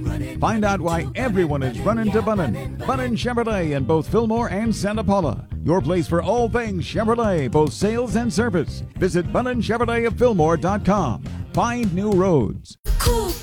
Find out why everyone is running to Bunnin. Bunnin Chevrolet in both Fillmore and Santa Paula. Your place for all things Chevrolet, both sales and service. Visit BunninChevroletofFillmore.com. Find new roads. Cool